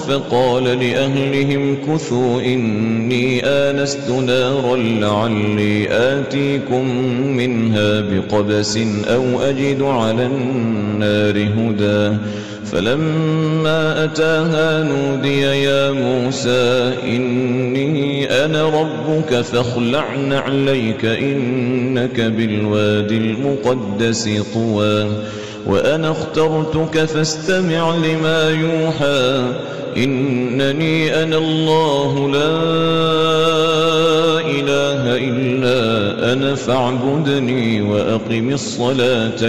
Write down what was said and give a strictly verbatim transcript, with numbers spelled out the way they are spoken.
فقال لأهلهم كثوا إني آنست نارا لعلي آتيكم منها بقبس أو أجد على النار هدى فلما أتاها نودي يا موسى إني أنا ربك فاخلع نعليك إنك بالوادي المقدس طوى وأنا اخترتك فاستمع لما يوحى إنني أنا الله لا إله إلا أنا فاعبدني وأقم الصلاة